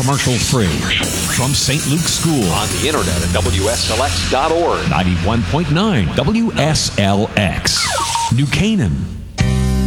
commercial-free. From St. Luke's School. On the internet at WSLX.org. 91.9 WSLX. New Canaan.